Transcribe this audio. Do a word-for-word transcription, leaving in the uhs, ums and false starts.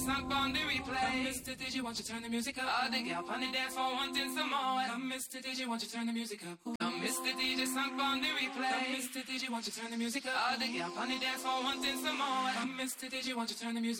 Sunk on the replay. Come, Mister Digi, won't you turn the music up? All the gal on the dance floor wanting some more. Come, Mister Digi, won't you turn the music up? Come, Mister D J, sunk on the replay. Come, Mister Digi, won't you turn the music up? All the gal on the dance floor wanting some more. Come, Mister Digi, won't you turn the music up?